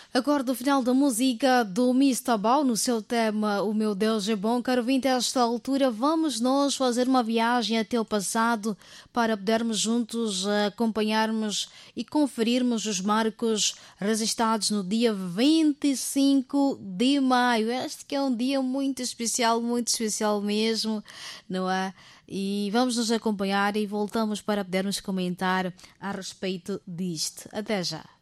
Agora, do final da música do Mr. Bau, no seu tema O Meu Deus é Bom, caro ouvinte, a esta altura vamos nós fazer uma viagem até o passado para podermos juntos acompanharmos e conferirmos os marcos registrados no dia 25 de maio. Este que é um dia muito especial mesmo, não é? E vamos nos acompanhar e voltamos para podermos comentar a respeito disto. Até já.